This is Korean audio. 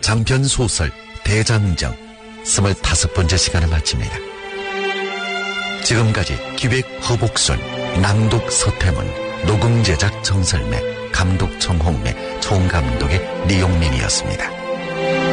장편 소설 대장정 25번째 시간을 마칩니다. 지금까지 기획 허복순, 낭독 서태문, 녹음 제작 정설매, 감독 정홍매, 총감독의 리용민이었습니다.